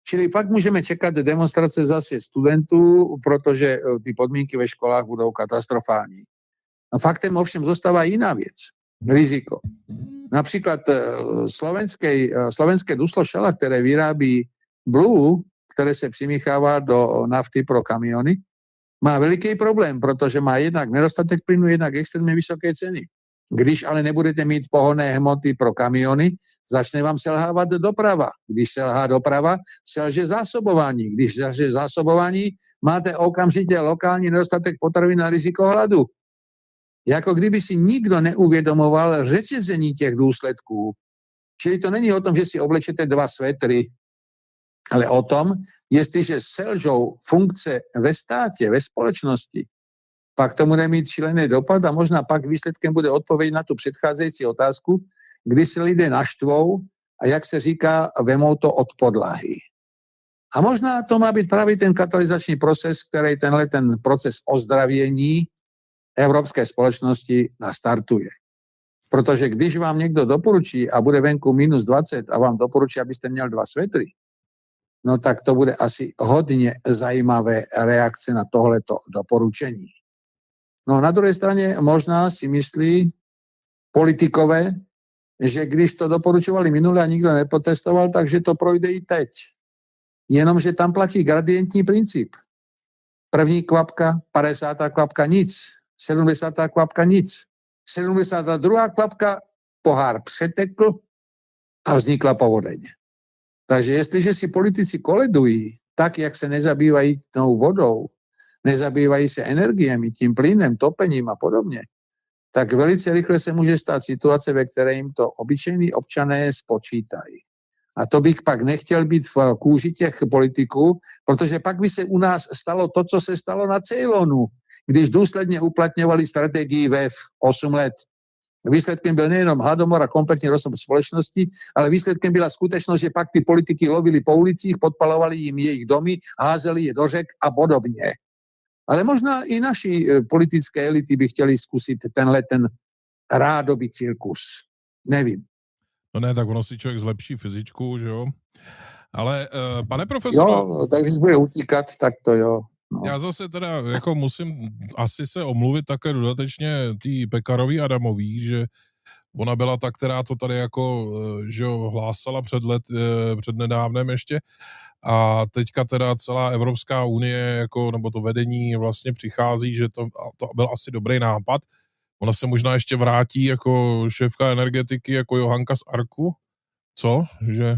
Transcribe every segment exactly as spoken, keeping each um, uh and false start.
Čili pak můžeme čekat demonstrace zase studentů, protože ty podmínky ve školách budou katastrofální. A faktem ovšem zůstává jiná věc. Riziko. Například slovenské, slovenské duslo šala, které vyrábí Blue, které se přimíchává do nafty pro kamiony, má veliký problém, protože má jednak nedostatek plynu, jednak extrémně vysoké ceny. Když ale nebudete mít pohonné hmoty pro kamiony, začne vám selhávat doprava. Když selhá doprava, selže zásobování. Když selže zásobování, máte okamžitě lokální nedostatek potravin a riziko hladu. Jako kdyby si nikdo neuvědomoval řetězení těch důsledků. Čili to není o tom, že si oblečete dva svetry, ale o tom, jestliže selžou funkce ve státě, ve společnosti, pak to bude mít šílený dopad a možná pak výsledkem bude odpověď na tu předcházející otázku, kdy se lidé naštvou a jak se říká, vemou to od podlahy. A možná to má být právě ten katalyzační proces, který tenhle ten proces ozdravění evropské společnosti nastartuje. Protože když vám někdo doporučí a bude venku minus dvacet a vám doporučí, abyste měl dva svetry, no tak to bude asi hodně zajímavé reakce na tohleto doporučení. No na druhé straně možná si myslí politikové, že když to doporučovali minule a nikdo neprotestoval, takže to projde i teď. Jenomže tam platí gradientní princip. První kvapka, padesátá kvapka nic, sedmdesátá kvapka nic, sedmdesátá druhá kvapka pohár přetekl a vznikla povodeň. Takže jestliže si politici koledují tak, jak se nezabývají tou vodou, nezabývají se energiemi, tím plynem, topením a podobně, tak velice rychle se může stát situace, ve které jim to obyčejní občané spočítají. A to bych pak nechtěl být v kůži těch politiků, protože pak by se u nás stalo to, co se stalo na Ceylonu, když důsledně uplatňovali strategii V E F osm let. Výsledkem byl nejenom hladomor a kompletní rozpad společnosti, ale výsledkem byla skutečnost, že pak ty politiky lovili po ulicích, podpalovali jim jejich domy, házeli je do řek a podobně. Ale možná i naši politické elity by chtěli zkusit tenhle ten rádoby cirkus. Nevím. No ne, tak ono si člověk zlepší fyzičku, že jo? Ale uh, pane profesore... Jo, tak když bude utíkat, tak to jo. No. Já zase teda jako musím asi se omluvit také dodatečně tý Pekarový Adamový, že ona byla ta, která to tady jako, že jo, hlásala před let, před nedávnem ještě a teďka teda celá Evropská unie jako, nebo to vedení vlastně přichází, že to, to byl asi dobrý nápad. Ona se možná ještě vrátí jako šéfka energetiky, jako Johanka z Arku. Co? Že...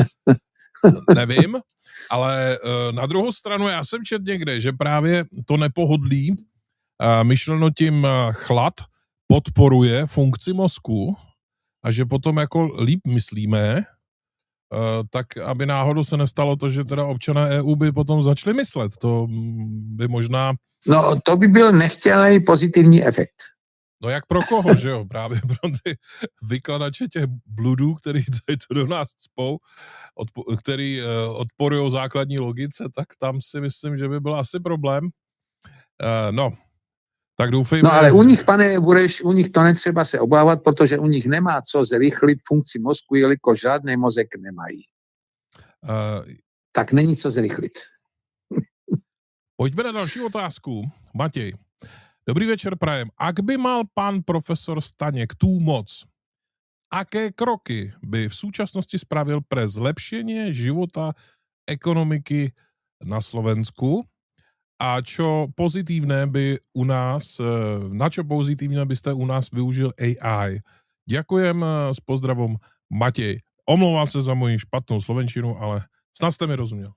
Nevím. Ale na druhou stranu já jsem četl někde, že právě to nepohodlí, myšleno tím chlad, podporuje funkci mozku a že potom jako líp myslíme, tak aby náhodou se nestalo to, že teda občané E U by potom začali myslet. To by možná... No to by byl nechtěný pozitivní efekt. No jak pro koho, že jo? Právě pro ty vykladače těch bludů, který tady to do nás cpou, odpo- který uh, odporují základní logice, tak tam si myslím, že by byl asi problém. Uh, no, tak doufejme... No ale u nich, pane Bureš, u nich to netřeba se obávat, protože u nich nemá co zrychlit funkci mozku, jelikož žádný mozek nemají. Uh, tak není co zrychlit. Pojďme na další otázku. Matěj. Dobrý večer, prajem. Ak by mal pán profesor Staněk tú moc, aké kroky by v súčasnosti spravil pre zlepšenie života ekonomiky na Slovensku a čo pozitívne by u nás, na čo pozitívne by ste u nás využil A I? Ďakujem, s pozdravom Matej. Omlouvám se za moji špatnou slovenčinu, ale snad ste mi rozuměl.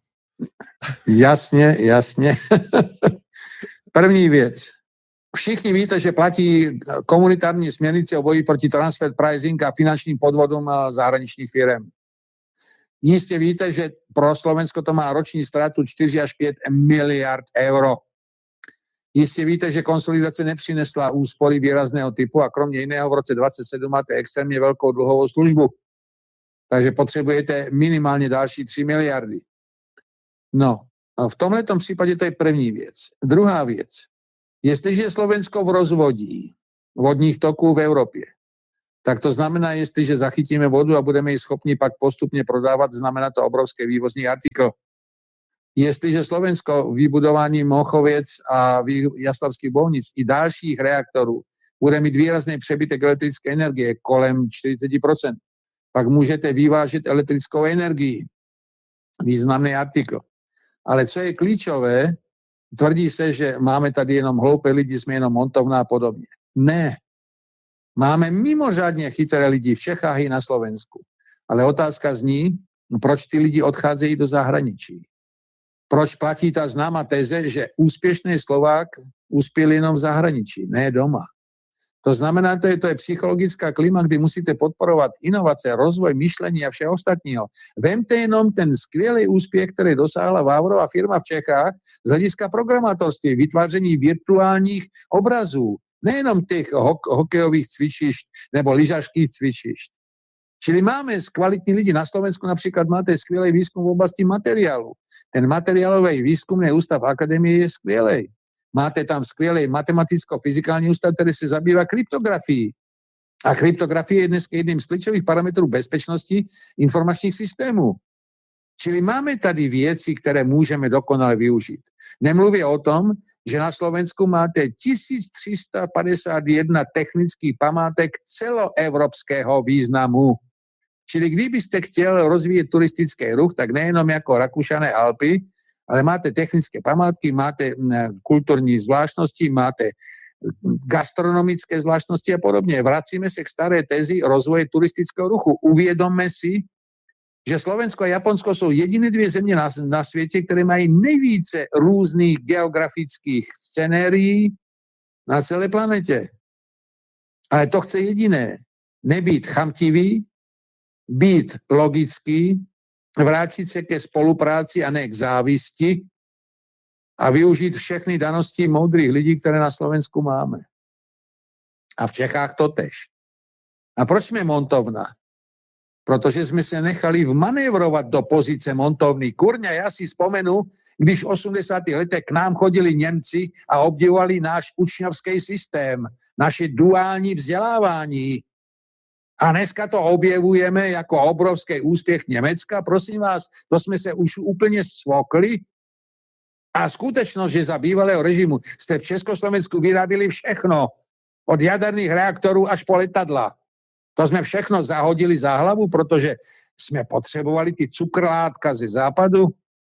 Jasně, jasně. První věc. Všichni víte, že platí komunitární směrnice o boji proti transfer pricing a finančním podvodům zahraničních firm. Jistě víte, že pro Slovensko to má roční ztrátu čtyři až pět miliard euro. Jistě víte, že konsolidace nepřinesla úspory výrazného typu a kromě jiného v roce dvacet sedm máte extrémně velkou dluhovou službu. Takže potřebujete minimálně další tři miliardy. No, a v tomhletom případě to je první věc. Druhá věc. Jestliže je Slovensko v rozvodí vodních toků v Evropě tak to znamená, jestliže zachytíme vodu a budeme ji schopni pak postupně prodávat, znamená to obrovské vývozní artikl. Jestliže Slovensko vybudování Mochoviec a Jaslovských Bohnic i dalších reaktorů bude mít výrazný přebytek elektrické energie kolem čtyřicet procent, pak můžete vyvážet elektrickou energii. Významný artikl. Ale co je klíčové, tvrdí se, že máme tady jenom hloupé lidi, jsme jenom montovná a podobně. Ne. Máme mimořádně chytré lidi v Čechách i na Slovensku. Ale otázka zní, proč ty lidi odcházejí do zahraničí. Proč platí ta známá teze, že úspěšný Slovák uspěl jenom v zahraničí, ne doma. To znamená, to je, to je psychologická klima, kdy musíte podporovat inovace, rozvoj, myšlení a všeho ostatního. Vemte jenom ten skvělý úspěch, který dosáhla Vávrová firma v Čechách z hlediska programátorství, vytváření virtuálních obrazů, nejenom těch ho- hokejových cvičišť nebo lyžařských cvičišť. Čili máme kvalitní lidi. Na Slovensku například máte skvělý výzkum v oblasti materiálu. Ten materiálový výzkumný ústav akademie je skvělý. Máte tam skvělý matematicko-fyzikální ústav, který se zabývá kryptografií. A kryptografie je dnes jedním z klíčových parametrů bezpečnosti informačních systémů. Čili máme tady věci, které můžeme dokonale využít. Nemluvě o tom, že na Slovensku máte tisíc tři sta padesát jedna technických památek celoevropského významu. Čili kdybyste chtěl rozvíjet turistický ruch, tak nejenom jako Rakušané Alpy, ale máte technické památky, máte kulturní zvláštnosti, máte gastronomické zvláštnosti a podobně. Vracíme se k staré tezi rozvoje turistického ruchu. Uvědomme si, že Slovensko a Japonsko jsou jediné dvě země na, na světě, které mají nejvíce různých geografických scenérií na celé planetě. Ale to chce jediné. Nebýt chamtivý, být logický, vrátit se ke spolupráci a ne k závisti a využít všechny danosti moudrých lidí, které na Slovensku máme. A v Čechách to tež. A proč jsme montovna? Protože jsme se nechali vmanévrovat do pozice montovny. Kurňa, já si vzpomenu, když v osmdesátých letech k nám chodili Němci a obdivovali náš učňovský systém, naše duální vzdělávání. A dneska to objevujeme jako obrovský úspěch Německa. Prosím vás, to jsme se už úplně svokli. A skutečnost, že za bývalého režimu jste v Československu vyrábili všechno, od jaderných reaktorů až po letadla. To jsme všechno zahodili za hlavu, protože jsme potřebovali ty cukrlátka ze západu.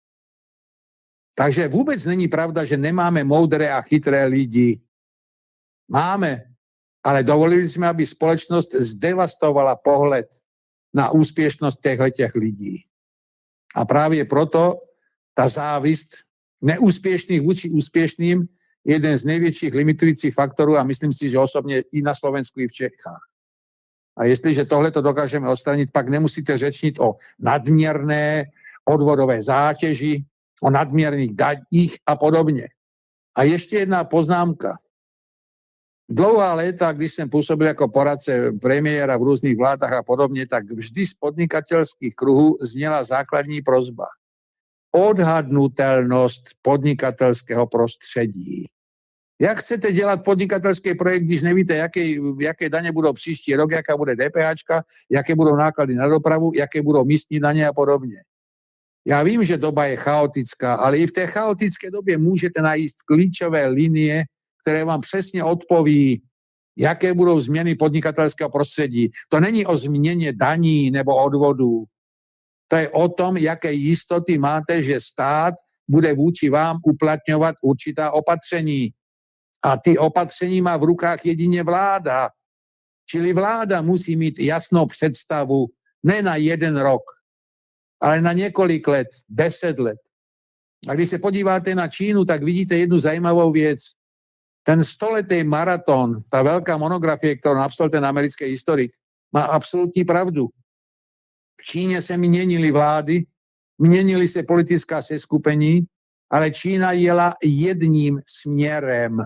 Takže vůbec není pravda, že nemáme moudré a chytré lidi. Máme, ale dovolili jsme, aby společnost zdevastovala pohled na úspěšnost těchto lidí. A právě proto ta závist neúspěšných vůči úspěšným je jeden z největších limitujících faktorů a myslím si, že osobně i na Slovensku, i v Čechách. A jestliže tohle to dokážeme odstranit, pak nemusíte řečnit o nadměrné odvodové zátěži, o nadměrných daních a podobně. A ještě jedna poznámka. Dlouhá léta, když jsem působil jako poradce premiéra v různých vládách a podobně, tak vždy z podnikatelských kruhů zněla základní prosba. Odhadnutelnost podnikatelského prostředí. Jak chcete dělat podnikatelský projekt, když nevíte, jaké, jaké daně budou příští rok, jaká bude DPHčka, jaké budou náklady na dopravu, jaké budou místní daně a podobně. Já vím, že doba je chaotická, ale i v té chaotické době můžete najít klíčové linie, které vám přesně odpoví, jaké budou změny podnikatelského prostředí. To není o změně daní nebo odvodů. To je o tom, jaké jistoty máte, že stát bude vůči vám uplatňovat určitá opatření. A ty opatření má v rukách jedině vláda. Čili vláda musí mít jasnou představu ne na jeden rok, ale na několik let, deset let. A když se podíváte na Čínu, tak vidíte jednu zajímavou věc. Ten stoletý maraton, ta velká monografie, kterou napsal ten americký historik, má absolutní pravdu. V Číně se měnily vlády, měnily se politická seskupení, ale Čína jela jedním směrem.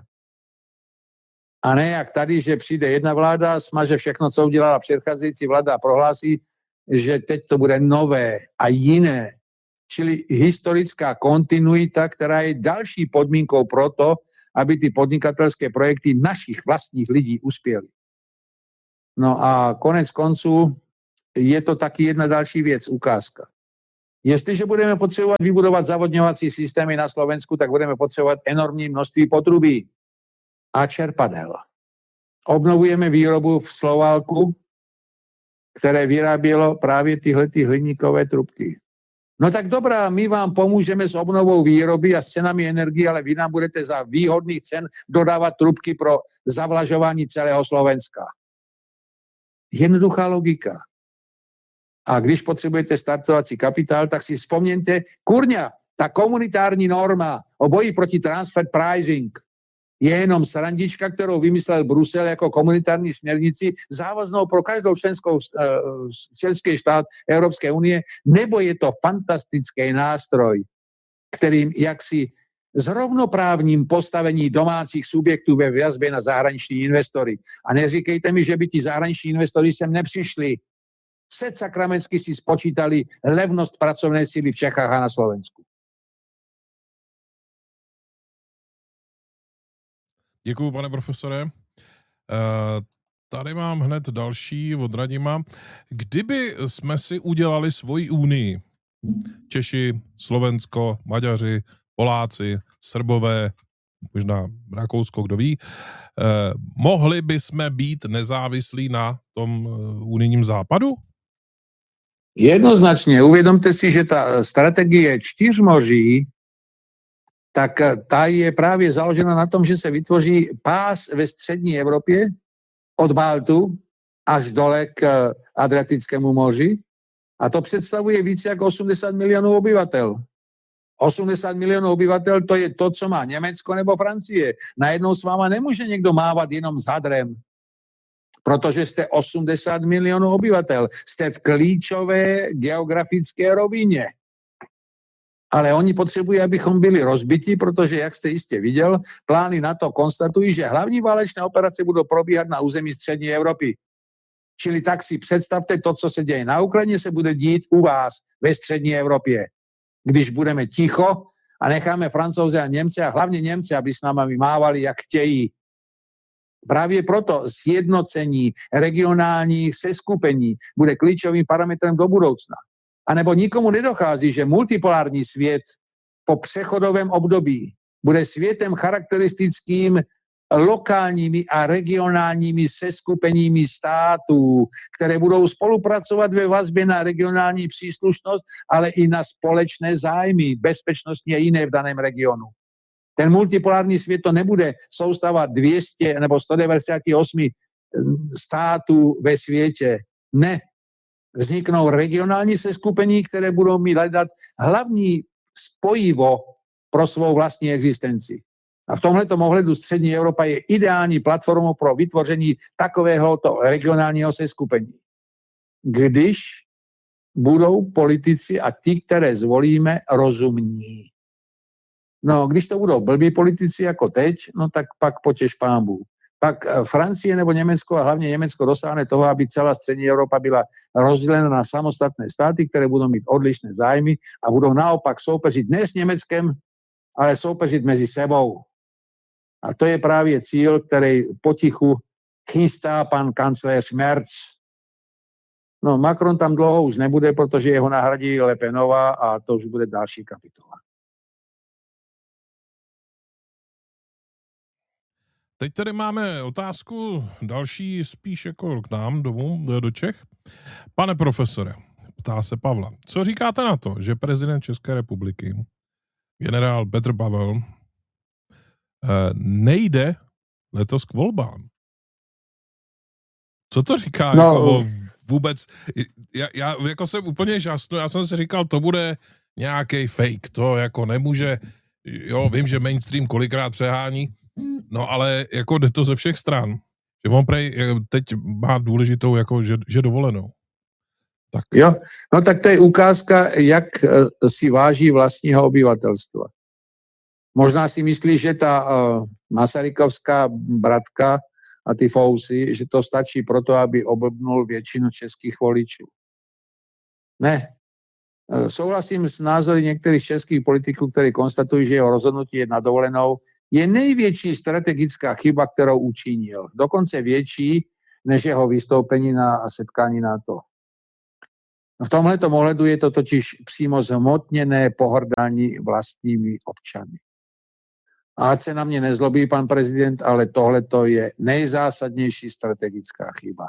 A ne jak tady, že přijde jedna vláda, smaže všechno, co udělala předcházející vláda a prohlásí, že teď to bude nové a jiné. Čili historická kontinuita, která je další podmínkou pro to, aby ty podnikatelské projekty našich vlastních lidí uspěly. No a konec konců je to taky jedna další věc, ukázka. Jestliže budeme potřebovat vybudovat zavodňovací systémy na Slovensku, tak budeme potřebovat enormní množství potrubí a čerpadel. Obnovujeme výrobu v Slovalku, které vyrábělo právě tyhle ty hliníkové trubky. No tak dobrá, my vám pomůžeme s obnovou výroby a s cenami energie, ale vy nám budete za výhodných cen dodávat trubky pro zavlažování celého Slovenska. Jednoduchá logika. A když potřebujete startovací kapitál, tak si vzpomněte, kurňa, ta komunitární norma o boji proti transfer pricing je jenom srandička, kterou vymyslel Brusel jako komunitární směrnici, závaznou pro každou členskou, členský štát Európskej unie, nebo je to fantastický nástroj, kterým jaksi zrovnoprávním postavení domácích subjektů ve vazbě na zahraniční investory. A neříkejte mi, že by ti zahraniční investory sem nepřišli. Set sakramensky si spočítali levnost pracovné síly v Čechách a na Slovensku. Děkuju, pane profesore. Uh, tady mám hned další od Radima. Kdyby jsme si udělali svoji unii, Češi, Slovensko, Maďaři, Poláci, Srbové, možná Rakousko, kdo ví, uh, mohli by jsme být nezávislí na tom unijním západu? Jednoznačně. Uvědomte si, že ta strategie čtyřmoří, tak ta je právě založena na tom, že se vytvoří pás ve střední Evropě od Baltu až dole k Adriatickému moři a to představuje více jak osmdesát milionů obyvatel. osmdesát milionů obyvatel to je to, co má Německo nebo Francie. Najednou s váma nemůže někdo mávat jenom s hadrem, protože jste osmdesát milionů obyvatel. Jste v klíčové geografické rovině. Ale oni potřebují, abychom byli rozbití, protože, jak jste jistě viděl, plány NATO konstatují, že hlavní válečné operace budou probíhat na území střední Evropy. Čili tak si představte, to, co se děje na Ukrajině, se bude dít u vás ve střední Evropě. Když budeme ticho a necháme Francouze a Němce, a hlavně Němce, aby s námi mávali, jak chtějí. Právě proto sjednocení regionálních seskupení bude klíčovým parametrem do budoucna. A nebo nikomu nedochází, že multipolární svět po přechodovém období bude světem charakteristickým lokálními a regionálními seskupeními států, které budou spolupracovat ve vazbě na regionální příslušnost, ale i na společné zájmy, bezpečnostně jiné v daném regionu. Ten multipolární svět to nebude soustava dvě stě nebo sto devadesát osm států ve světě. Ne. Vzniknou regionální seskupení, které budou mít hledat hlavní spojivo pro svou vlastní existenci. A v tomhletom ohledu střední Evropa je ideální platformou pro vytvoření takovéhoto regionálního seskupení. Když budou politici a ti, které zvolíme, rozumní. No, když to budou blbí politici jako teď, no tak pak potěš pánbů. Pak Francie nebo Německo a hlavně Německo dosáhne toho, aby celá střední Evropa byla rozdělena na samostatné státy, které budou mít odlišné zájmy a budou naopak soupeřit ne s Německem, ale soupeřit mezi sebou. A to je právě cíl, který potichu chystá pan kancléř Merz. No, Macron tam dlouho už nebude, protože jeho nahradí Le Penová a to už bude další kapitola. Teď tady máme otázku další spíš jako k nám domů, do Čech. Pane profesore, ptá se Pavla, co říkáte na to, že prezident České republiky, generál Petr Pavel, nejde letos k volbám? Co to říká no. jako vůbec? Já, já jako jsem úplně žasnu, já jsem si říkal, to bude nějaký fake, to jako nemůže, jo, vím, že mainstream kolikrát přehání, no ale jako jde to ze všech stran. Že on prej teď má důležitou jako, že, že dovolenou. Tak. Jo, no tak to je ukázka, jak si váží vlastního obyvatelstva. Možná si myslí, že ta uh, masarykovská bratka a ty fousy, že to stačí proto, aby oblbnul většinu českých voličů. Ne. Uh, souhlasím s názory některých českých politiků, kteří konstatují, že jeho rozhodnutí je na dovolenou je největší strategická chyba, kterou učinil. Dokonce větší, než jeho vystoupení na setkání NATO. V tomhletom ohledu je to totiž přímo zhmotněné pohrdání vlastními občany. A ať se na mě nezlobí pan prezident, ale tohleto je nejzásadnější strategická chyba.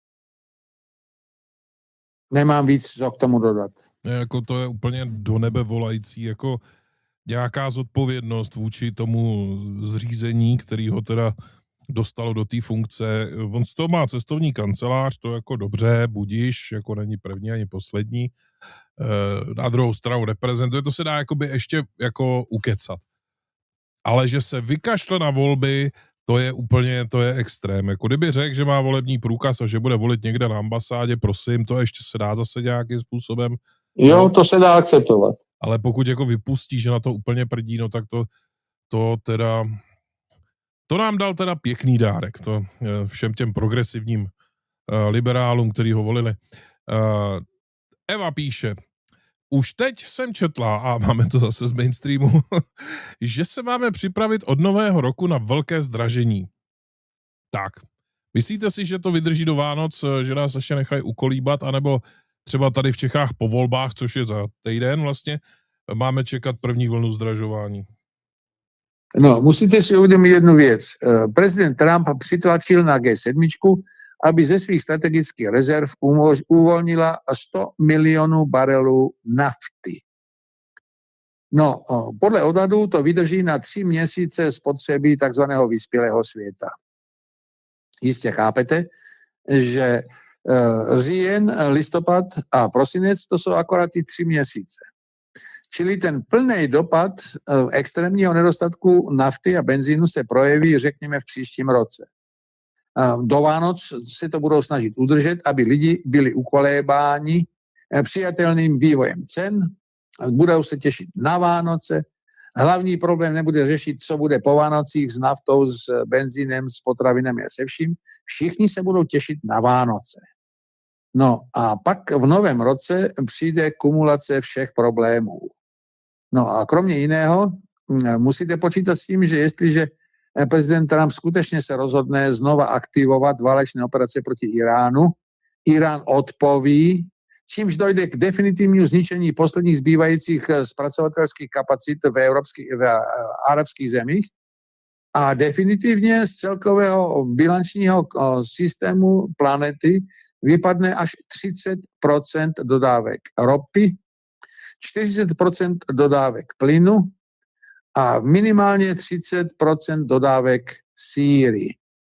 Nemám víc, co k tomu dodat. Ne, jako to je úplně do nebe volající, jako nějaká zodpovědnost vůči tomu zřízení, který ho teda dostalo do té funkce. On z toho má cestovní kancelář, to jako dobře, budíš, jako není první ani poslední. Na druhou stranu reprezentuje, to se dá jakoby ještě jako ukecat. Ale že se vykašle na volby, to je úplně, to je extrém. Jako kdyby řekl, že má volební průkaz a že bude volit někde na ambasádě, prosím, to ještě se dá zase nějakým způsobem. Jo, no, to se dá akceptovat. Ale pokud jako vypustí, že na to úplně prdí, no tak to, to teda, to nám dal teda pěkný dárek, to všem těm progresivním uh, liberálům, který ho volili. Uh, Eva píše, už teď jsem četla, a máme to zase z mainstreamu, že se máme připravit od nového roku na velké zdražení. Tak, myslíte si, že to vydrží do Vánoc, že nás ještě nechají ukolíbat, anebo třeba tady v Čechách po volbách, což je za týden vlastně, máme čekat první vlnu zdražování? No, musíte si uvědomit jednu věc. Prezident Trump přitlačil na G sedm, aby ze svých strategických rezerv uvolnila sto milionů barelů nafty. No, podle odhadů to vydrží na tři měsíce spotřeby takzvaného vyspělého světa. Jistě chápete, že říjen, listopad a prosinec to jsou akorát ty tři měsíce. Čili ten plný dopad extrémního nedostatku nafty a benzínu se projeví, řekněme, v příštím roce. Do Vánoc se to budou snažit udržet, aby lidi byli ukolébáni přijatelným vývojem cen, budou se těšit na Vánoce. Hlavní problém nebude řešit, co bude po Vánocích s naftou, s benzínem, s potravinami a se vším. Všichni se budou těšit na Vánoce. No a pak v novém roce přijde kumulace všech problémů. No a kromě jiného musíte počítat s tím, že jestliže prezident Trump skutečně se rozhodne znova aktivovat válečné operace proti Iránu, Irán odpoví, čímž dojde k definitivnímu zničení posledních zbývajících zpracovatelských kapacit v, evropských, v arabských zemích a definitivně z celkového bilančního systému planety vypadne až třicet procent dodávek ropy, čtyřicet procent dodávek plynu a minimálně třicet procent dodávek síry.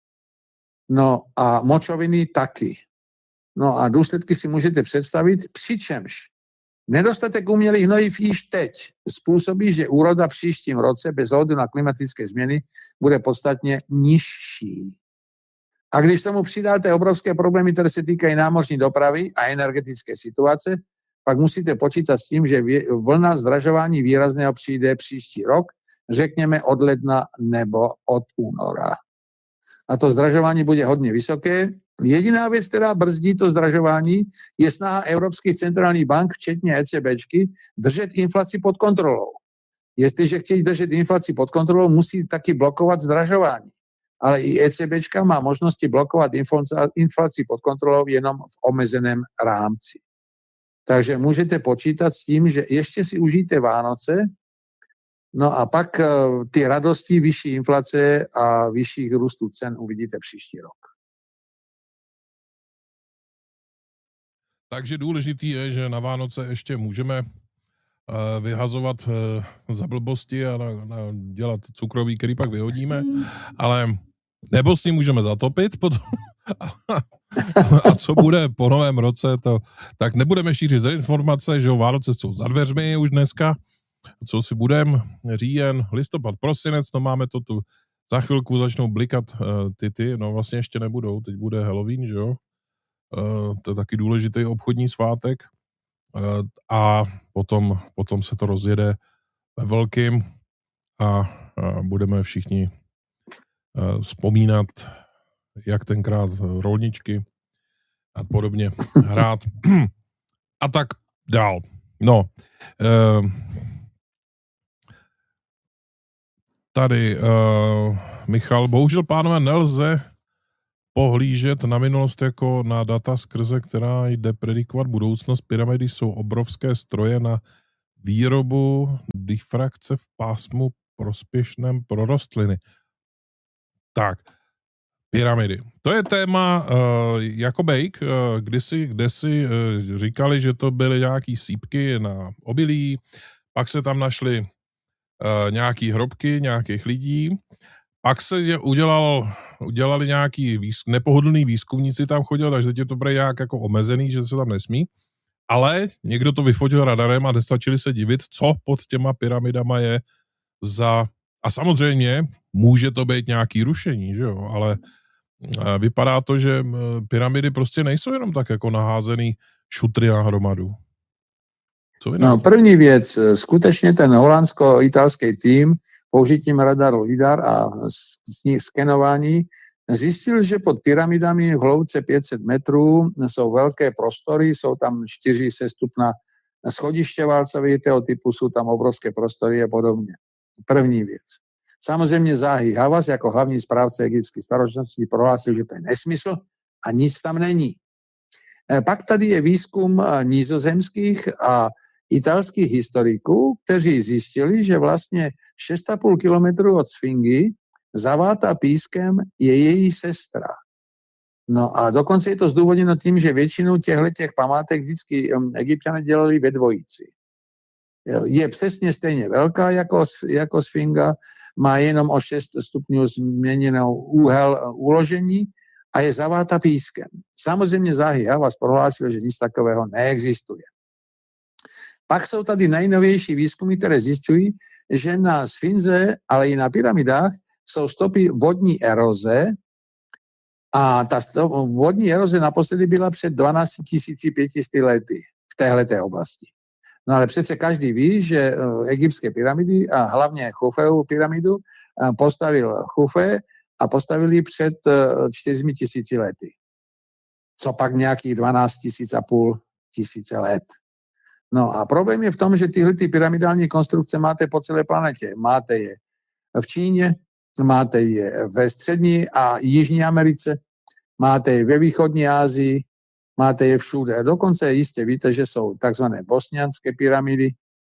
No a močoviny taky. No a důsledky si můžete představit, přičemž nedostatek umělých hnojiv již teď způsobí, že úroda příštím roce bez ohledu na klimatické změny bude podstatně nižší. A když tomu přidáte obrovské problémy, které se týkají námořní dopravy a energetické situace, pak musíte počítat s tím, že vlna zdražování výrazného přijde příští rok, řekněme od ledna nebo od února. A to zdražování bude hodně vysoké. Jediná věc, která brzdí to zdražování, je snaha Evropských centrálních bank, včetně ECBčky, držet inflaci pod kontrolou. Jestliže chtějí držet inflaci pod kontrolou, musí taky blokovat zdražování. Ale i ECBčka má možnosti blokovat inflaci pod kontrolou jenom v omezeném rámci. Takže můžete počítat s tím, že ještě si užijte Vánoce, no a pak ty radosti vyšší inflace a vyšších růstů cen uvidíte příští rok. Takže důležitý je, že na Vánoce ještě můžeme uh, vyhazovat uh, za blbosti a na, na dělat cukroví, který pak vyhodíme, ale nebo s ním můžeme zatopit potom. A co bude po novém roce, to, tak nebudeme šířit informace, že Vánoce jsou za dveřmi už dneska, co si budeme, říjen, listopad, prosinec, no máme to tu, za chvilku začnou blikat uh, ty ty, no vlastně ještě nebudou, teď bude Halloween, že jo, uh, to je taky důležitý obchodní svátek uh, a potom, potom se to rozjede ve velkým a, a budeme všichni uh, vzpomínat, jak tenkrát rolničky a podobně hrát a tak dál. No, uh, tady uh, Michal, bohužel pánové nelze pohlížet na minulost jako na data, skrze která jde predikovat budoucnost. Pyramidy jsou obrovské stroje na výrobu difrakce v pásmu prospěšném pro rostliny. Tak, pyramidy. To je téma uh, jako bejk, uh, kdysi, kdysi uh, říkali, že to byly nějaký sípky na obilí, pak se tam našly uh, nějaký hrobky nějakých lidí, pak se je udělal, udělali nějaký výzk, nepohodlný výzkumníci tam chodili, takže teď je to bude nějak jako omezený, že se tam nesmí, ale někdo to vyfotil radarem a nestačili se divit, co pod těma pyramidama je za... A samozřejmě může to být nějaký rušení, že jo, ale vypadá to, že pyramidy prostě nejsou jenom tak jako naházený šutry na hromadu. Co vy No, první věc, skutečně ten holandsko-italský tým použitím radaru LIDAR a skenování zjistil, že pod pyramidami v hloubce pět set metrů jsou velké prostory, jsou tam čtyři sestupná schodiště válcovitého typu, jsou tam obrovské prostory a podobně. První věc. Samozřejmě Zahi Hawass jako hlavní správce egyptských staročností prohlásil, že to je nesmysl a nic tam není. Pak tady je výzkum nizozemských a italských historiků, kteří zjistili, že vlastně šest a půl kilometru od Sfingy zavátá pískem je její sestra. No a dokonce je to zdůvodněno tím, že většinu těchto památek vždycky Egypťané dělali ve dvojici. Je přesně stejně velká jako, jako Sfinga, má jenom o šest stupňů změněnou úhel uložení a je zaváta pískem. Samozřejmě Zahi Hawass prohlásil, že nic takového neexistuje. Pak jsou tady nejnovější výzkumy, které zjišťují, že na Sfinze, ale i na pyramidách jsou stopy vodní eroze a ta stop, vodní eroze naposledy byla před dvanáct tisíc pět set lety v téhleté oblasti. No ale přece každý ví, že egyptské pyramidy a hlavně Chufeovu pyramidu postavil Chufe a postavili před čtyřmi tisíci lety. Co pak nějakých dvanáct tisíc a půl tisíce let. No a problém je v tom, že tyhle ty pyramidální konstrukce máte po celé planetě. Máte je v Číně, máte je ve střední a jižní Americe, máte je ve východní Asii, máte je všude. Dokonce jistě víte, že jsou takzvané bosnianské pyramidy,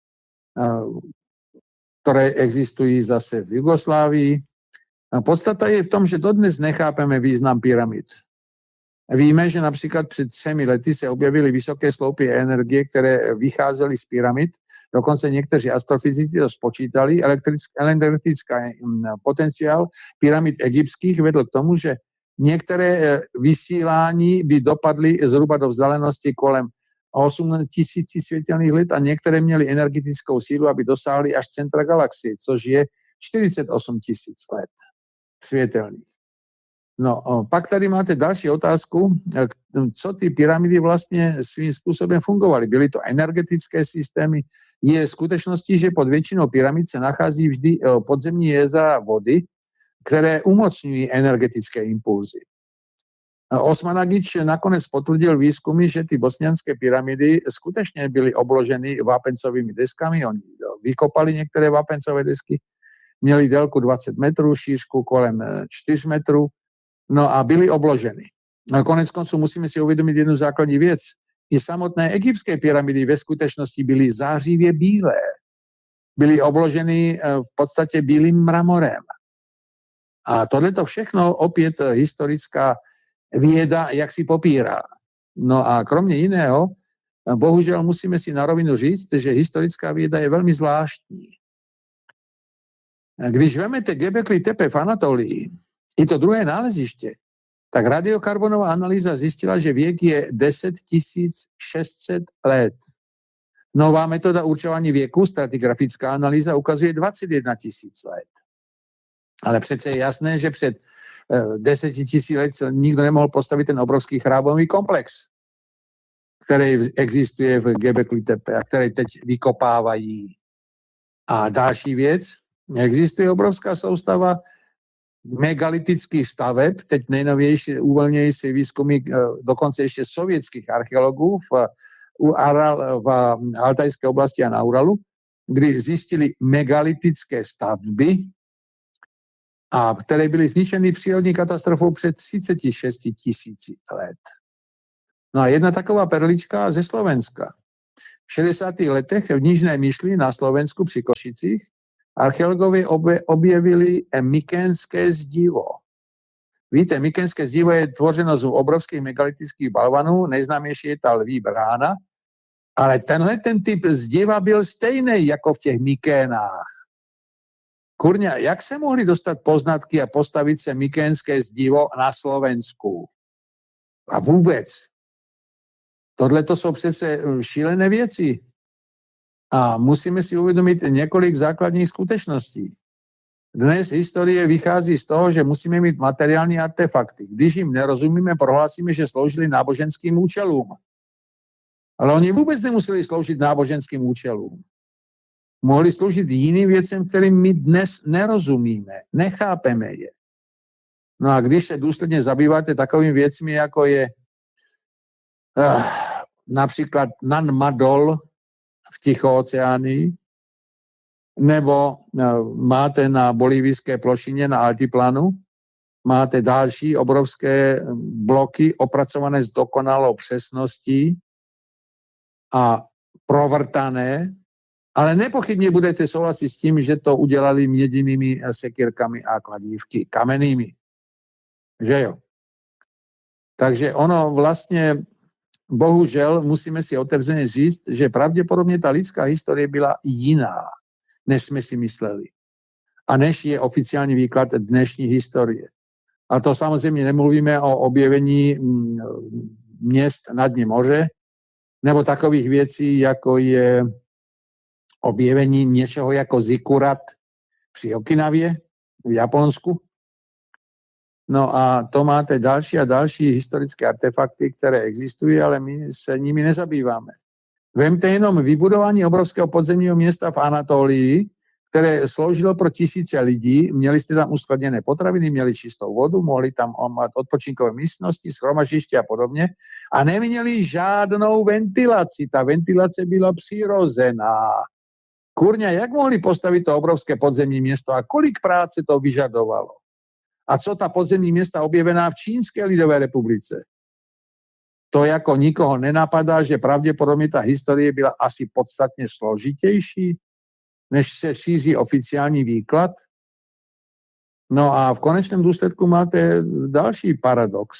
které existují zase v Jugoslávii. Podstata je v tom, že dodnes nechápeme význam pyramid. Víme, že například před třemi lety se objevily vysoké sloupy energie, které vycházely z pyramid. Dokonce někteří astrofyzici to spočítali. Elektrický potenciál pyramid egyptských vedl k tomu, že některé vysílání by dopadly zhruba do vzdálenosti kolem osm tisíc světelných let a některé měly energetickou sílu, aby dosáhly až centra galaxie, což je čtyřicet osm tisíc let světelných. No, pak tady máte další otázku, co ty pyramidy vlastně svým způsobem fungovaly. Byly to energetické systémy. Je skutečností, že pod většinou pyramid se nachází vždy podzemní jezera vody, které umocňují energetické impulzy. Osman Agič nakonec potvrdil výzkumy, že ty bosnianské pyramidy skutečně byly obloženy vápencovými deskami. Oni vykopali některé vápencové desky, měly délku dvacet metrů, šířku kolem čtyři metrů, no a byly obloženy. A konec konců musíme si uvědomit jednu základní věc. I samotné egyptské pyramidy ve skutečnosti byly zářivě bílé. Byly obloženy v podstatě bílým mramorem. A tohleto všechno opět historická věda jak si popírá. No a kromě jiného, bohužel musíme si na rovinu říct, že historická věda je velmi zvláštní. Když vemete Göbekli Tepe v Anatolii, i to druhé náleziště, tak radiokarbonová analýza zjistila, že věk je deset tisíc šest set let. Nová metoda určování věku, stratigrafická analýza, ukazuje dvacet jedna tisíc let. Ale přece je jasné, že před deseti tisíc let nikdo nemohl postavit ten obrovský chrámový komplex, který existuje v Göbekli Tepe a který teď vykopávají. A další věc, existuje obrovská soustava megalitických staveb, teď nejnovější, uvolnější výzkumy dokonce ještě sovětských archeologů v, u Aral, v Altajské oblasti a na Uralu, kdy zjistili megalitické stavby, a které byly zničeny přírodní katastrofou před třiceti šesti tisíci let. No a jedna taková perlička ze Slovenska. V šedesátých letech v Nižné Myšli na Slovensku při Košicích archeologové objevili mykénské zdivo. Víte, mykénské zdivo je tvořeno z obrovských megalitických balvanů, nejznámější je ta lví brána, ale tenhle ten typ zdiva byl stejný jako v těch mykénách. Kurňa, jak se mohli dostat poznatky a postavit se mykénské zdivo na Slovensku? A vůbec. Tohle to jsou přece šílené věci. A musíme si uvědomit několik základních skutečností. Dnes historie vychází z toho, že musíme mít materiální artefakty. Když jim nerozumíme, prohlásíme, že sloužili náboženským účelům. Ale oni vůbec nemuseli sloužit náboženským účelům. Mohli sloužit jiným věcem, kterým my dnes nerozumíme, nechápeme je. No a když se důsledně zabýváte takovými věcmi, jako je uh, například Nan Madol v Tichooceánii, nebo uh, máte na bolívijské plošině na Altiplanu, máte další obrovské bloky opracované s dokonalou přesností a provrtané, ale nepochybně budete souhlasit s tím, že to udělali měděnými sekírkami a kladívky, kamennými. Že jo? Takže ono vlastně, bohužel, musíme si otevřeně říct, že pravděpodobně ta lidská historie byla jiná, než jsme si mysleli. A než je oficiální výklad dnešní historie. A to samozřejmě nemluvíme o objevení měst na dně moře, nebo takových věcí, jako je objevení něčeho jako zikurat při Okinavě v Japonsku. No a to máte další a další historické artefakty, které existují, ale my se nimi nezabýváme. Vemte jenom vybudování obrovského podzemního města v Anatolii, které sloužilo pro tisíce lidí, měli jste tam uskladněné potraviny, měli čistou vodu, mohli tam mít odpočinkové místnosti, shromaždiště a podobně a neměli žádnou ventilaci. Ta ventilace byla přirozená. Kurňa, jak mohli postavit to obrovské podzemní město a kolik práce to vyžadovalo? A co ta podzemní města objevená v Čínské lidové republice? To jako nikoho nenapadá, že pravděpodobně ta historie byla asi podstatně složitější, než se šíří oficiální výklad. No a v konečném důsledku máte další paradox.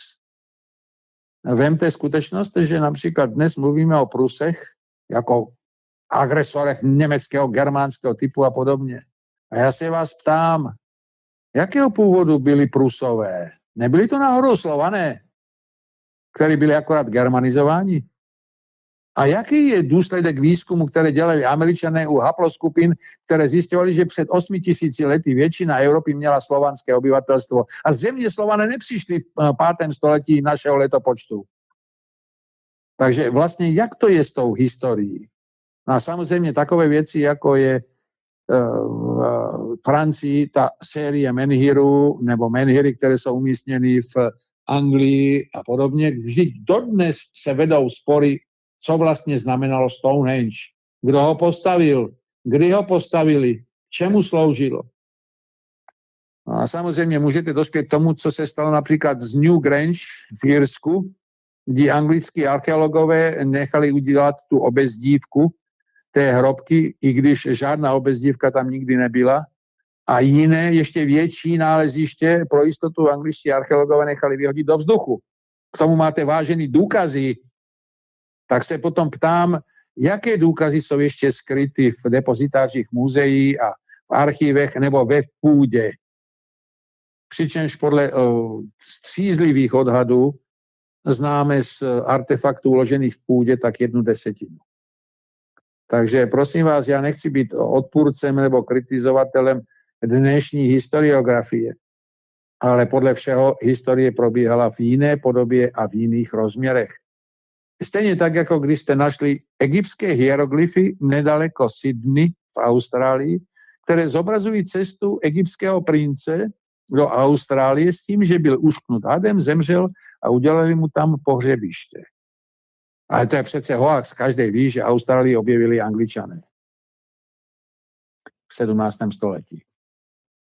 Vemte skutečnost, že například dnes mluvíme o Prusech jako agresorech německého, germánského typu a podobně. A já se vás ptám, jakého původu byli Prusové? Nebyli to náhodou Slované, kteří byli akorát germanizováni? A jaký je důsledek výzkumu, které dělali Američané u haploskupin, které zjistovali, že před osmi tisíci lety většina Evropy měla slovanské obyvatelstvo. A zřejmě Slované nepřišli v pátém století našeho letopočtu. Takže vlastně jak to je s tou historií? No a samozřejmě takové věci, jako je v Francii ta série menhirů nebo menhiry, které jsou umístěny v Anglii a podobně. Vždyť dodnes se vedou spory, co vlastně znamenalo Stonehenge. Kdo ho postavil? Kdy ho postavili? Čemu sloužilo? No a samozřejmě můžete dospět tomu, co se stalo například z New Grange v Irsku, kdy anglickí archeologové nechali udělat tu obezdívku té hrobky, i když žádná obezdívka tam nikdy nebyla. A jiné, ještě větší náleziště pro jistotu angličtí archeologové nechali vyhodit do vzduchu. K tomu máte vážený důkazy. Tak se potom ptám, jaké důkazy jsou ještě skryty v depozitářích muzeí a v archivech nebo ve půdě. Přičemž podle uh, střízlivých odhadů známe z artefaktů uložených v půdě tak jednu desetinu. Takže prosím vás, já nechci být odpůrcem nebo kritizovatelem dnešní historiografie, ale podle všeho historie probíhala v jiné podobě a v jiných rozměrech. Stejně tak, jako když jste našli egyptské hieroglyfy nedaleko Sydney v Austrálii, které zobrazují cestu egyptského prince do Austrálie s tím, že byl ušknut hadem, zemřel a udělali mu tam pohřebiště. Ale to je přece hoax. Každý ví, že Austrálii objevili Angličané v sedmnáctém století.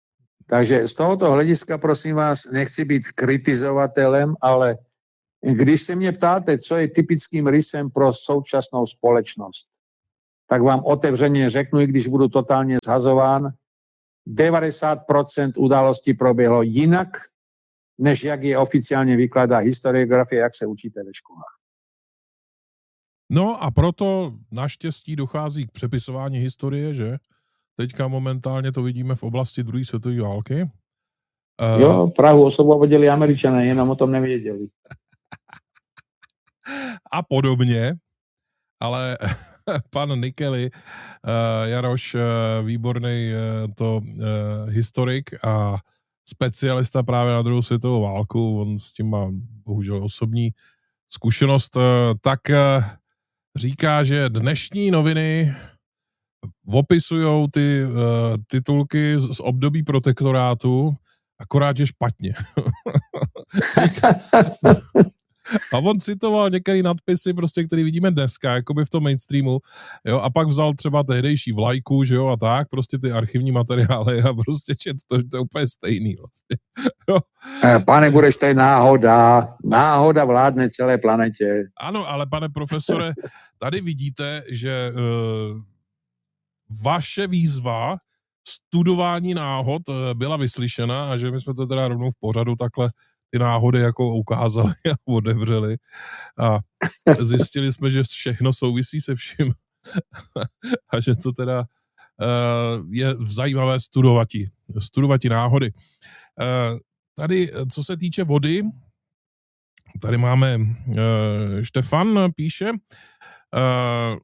Takže z tohoto hlediska, prosím vás, nechci být kritizovatelem, ale když se mě ptáte, co je typickým rysem pro současnou společnost, tak vám otevřeně řeknu, i když budu totálně zhazován, devadesát procent událostí proběhlo jinak, než jak je oficiálně vykládá historiografie, jak se učíte ve školách. No a proto naštěstí dochází k přepisování historie, že? Teďka momentálně to vidíme v oblasti druhé světové války. Jo, Prahu osvobodili Američané, jenom o tom nevěděli. A podobně, ale pan Nikely, Jaroš, výborný to historik a specialista právě na druhou světovou válku, on s tím má bohužel osobní zkušenost, tak říká, že dnešní noviny opisujou ty uh, titulky z období protektorátu, akorát, že špatně. A on citoval některé nadpisy, prostě, které vidíme dneska, jakoby v tom mainstreamu, jo, a pak vzal třeba tehdejší vlajku, že jo, a tak, prostě ty archivní materiály a prostě čet, to, to je úplně stejný vlastně. Jo. Pane Bureš, to je náhoda. Náhoda vládne celé planetě. Ano, ale pane profesore, tady vidíte, že uh, vaše výzva studování náhod byla vyslyšena a že my jsme to teda rovnou v pořadu takhle ty náhody jako ukázali a otevřeli a zjistili jsme, že všechno souvisí se vším a že to teda uh, je zajímavé studovati, studovati náhody. Uh, tady, co se týče vody, tady máme uh, Štefan píše, uh,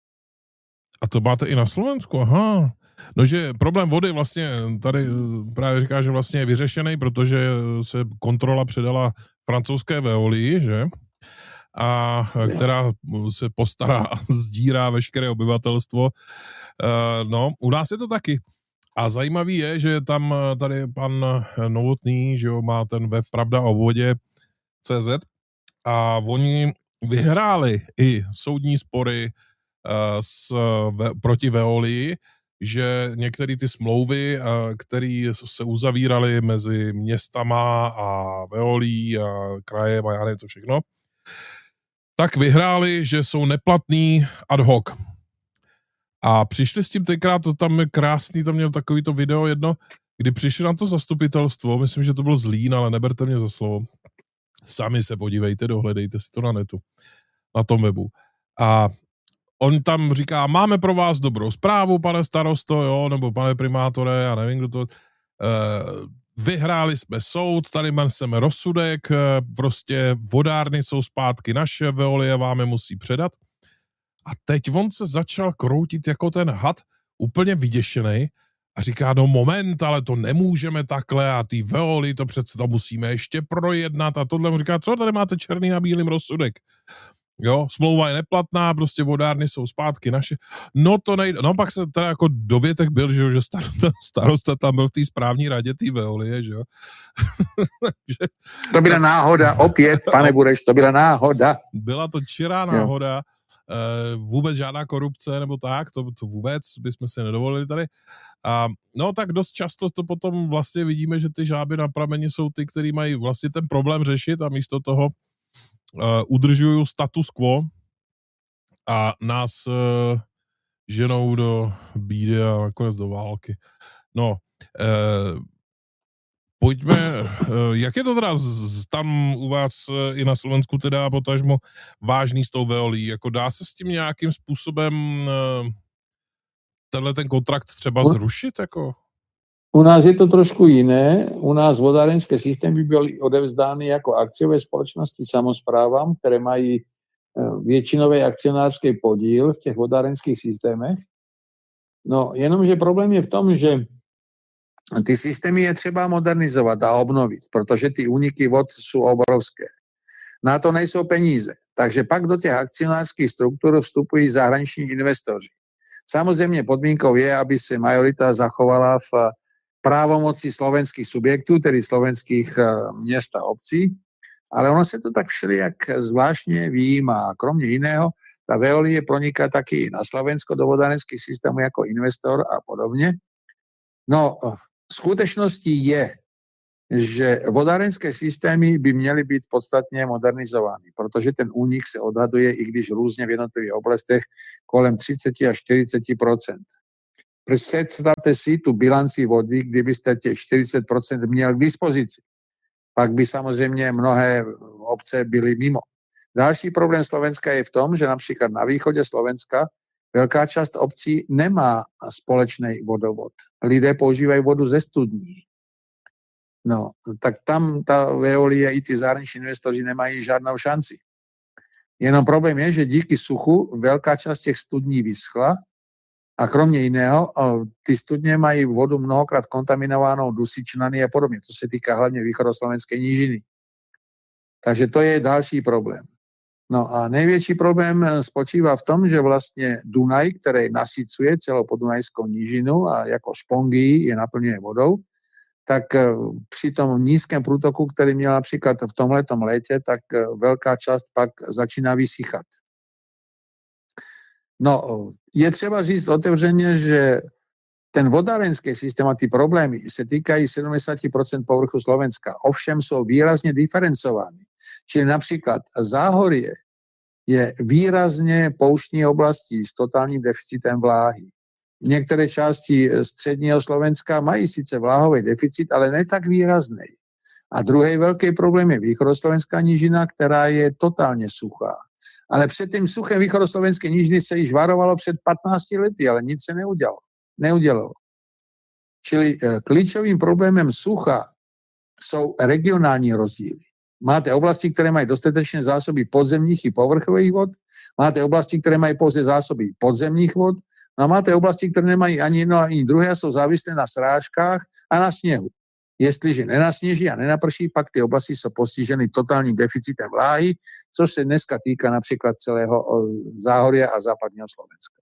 a to máte i na Slovensku, aha. No, že problém vody vlastně tady právě říká, že vlastně je vyřešený, protože se kontrola předala francouzské Veolii, že? A která se postará a sdírá veškeré obyvatelstvo. No, u nás je to taky. A zajímavý je, že tam tady pan Novotný, že jo, má ten web Pravda o vodě tečka cé zet a oni vyhráli i soudní spory s, proti Veolii, že některé ty smlouvy, které se uzavíraly mezi městama a Veolií a krajem a já nevím co všechno, tak vyhráli, že jsou neplatný ad hoc. A přišli s tím tenkrát, to tam je krásný, tam měl takový to video jedno, kdy přišli na to zastupitelstvo, myslím, že to byl Zlín, ale neberte mě za slovo. Sami se podívejte, dohledejte si to na netu, na tom webu. A on tam říká, máme pro vás dobrou zprávu, pane starosto, jo, nebo pane primátore, já nevím, kdo to... E, vyhráli jsme soud, tady máme rozsudek, e, prostě vodárny jsou zpátky naše, Veolie vám je musí předat. A teď on se začal kroutit jako ten had, úplně vyděšený a říká, no moment, ale to nemůžeme takhle a ty Veolie, to přece to musíme ještě projednat a tohle mu říká, co tady máte černý na bílým rozsudek? Jo, smlouva je neplatná, prostě vodárny jsou zpátky naše. No to nejde. No pak se teda jako dovětek byl, že, že starosta, starosta tam byl v té správní radě té Veolie, že jo. že, to byla náhoda, opět, pane Bureš, to byla náhoda. Byla to čirá náhoda, e, vůbec žádná korupce nebo tak, to, to vůbec bychom si nedovolili tady. A no tak dost často to potom vlastně vidíme, že ty žáby na prameni jsou ty, který mají vlastně ten problém řešit a místo toho Uh, udržují status quo a nás uh, ženou do bídy a nakonec do války. No, uh, pojďme, uh, jak je to teda z, tam u vás uh, i na Slovensku teda potažmo vážný s tou Veolií? Jako dá se s tím nějakým způsobem uh, tenhle ten kontrakt třeba zrušit? Jako? U nás je to trošku jiné. U nás vodárenské systémy byly odevzdány jako akciové společnosti samosprávam, které mají většinový akcionářský podíl v těch vodárenských systémech. No, jenomže problém je v tom, že ty systémy je třeba modernizovat a obnovit, protože ty úniky vod jsou obrovské. Na to nejsou peníze. Takže pak do těch akcionářských struktur vstupují zahraniční investoři. Samozřejmě podmínkou je, aby se majorita zachovala v právomoci slovenských subjektů, tedy slovenských měst a obcí, ale ono se to tak všelijak zvláštně vyjímá. Kromě jiného, ta Veolie proniká taky na Slovensko do vodárenských systémů jako investor a podobně. No, skutečností je, že vodárenské systémy by měly být podstatně modernizovány, protože ten únik se odhaduje, i když různě v jednotlivých oblastech, kolem třicet až čtyřicet procent. Představte si tu bilanci vody, kdybyste těch čtyřicet procent měl k dispozici. Pak by samozřejmě mnohé obce byly mimo. Další problém Slovenska je v tom, že například na východě Slovenska velká část obcí nemá společný vodovod. Lidé používají vodu ze studní. No, tak tam ta Veolia i ty zahraniční investoři nemají žádnou šanci. Jenom problém je, že díky suchu velká část těch studní vyschla a kromě jiného ty studně mají vodu mnohokrát kontaminovanou dusičnany a podobně. To se týká hlavně východoslovenské nížiny. Takže to je další problém. No a největší problém spočívá v tom, že vlastně Dunaj, který nasycuje celou podunajskou nížinu a jako špongy je naplňuje vodou, tak při tom nízkém průtoku, který měl například v tomhletom létě, tak velká část pak začíná vysychat. No, je třeba říct otevřeně, že ten vodárenský systém a ty problémy se týkají sedmdesát procent povrchu Slovenska. Ovšem jsou výrazně diferencovány. Čili například Záhorie je výrazně pouštní oblastí s totálním deficitem vláhy. Některé části středního Slovenska mají sice vláhový deficit, ale ne tak výrazný. A druhý velký problém je východoslovenská nížina, která je totálně suchá. Ale před tím suchem východoslovenské nížiny se již varovalo před patnácti lety, ale nic se neudělalo. neudělalo. Čili klíčovým problémem sucha jsou regionální rozdíly. Máte oblasti, které mají dostatečné zásoby podzemních i povrchových vod, máte oblasti, které mají pouze zásoby podzemních vod, no a máte oblasti, které nemají ani jedno, ani druhé a jsou závislé na srážkách a na sněhu. Jestliže nenasněží a nenaprší, pak ty oblasti jsou postiženy totálním deficitem vláhy, což se dneska týká například celého Záhoria a západního Slovenska.